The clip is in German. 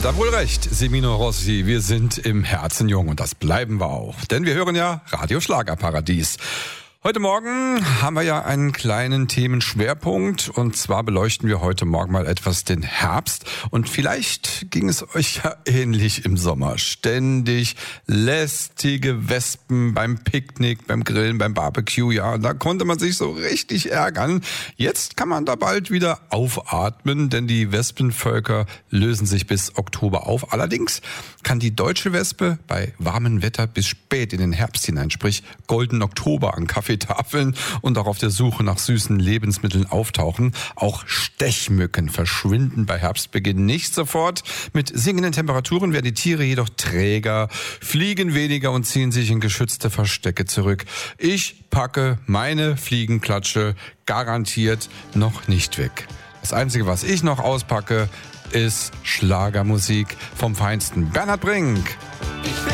Hat er wohl recht, Semino Rossi, wir sind im Herzen jung und das bleiben wir auch. Denn wir hören ja Radio Schlagerparadies. Heute Morgen haben wir ja einen kleinen Themenschwerpunkt und zwar beleuchten wir heute Morgen mal etwas den Herbst und vielleicht ging es euch ja ähnlich im Sommer. Ständig lästige Wespen beim Picknick, beim Grillen, beim Barbecue, ja, da konnte man sich so richtig ärgern. Jetzt kann man da bald wieder aufatmen, denn die Wespenvölker lösen sich bis Oktober auf. Allerdings kann die deutsche Wespe bei warmem Wetter bis spät in den Herbst hinein, sprich Golden Oktober an Kaffeetafeln und auch auf der Suche nach süßen Lebensmitteln auftauchen. Auch Stechmücken verschwinden bei Herbstbeginn nicht sofort. Mit sinkenden Temperaturen werden die Tiere jedoch träger, fliegen weniger und ziehen sich in geschützte Verstecke zurück. Ich packe meine Fliegenklatsche garantiert noch nicht weg. Das Einzige, was ich noch auspacke, ist Schlagermusik vom Feinsten. Bernhard Brink.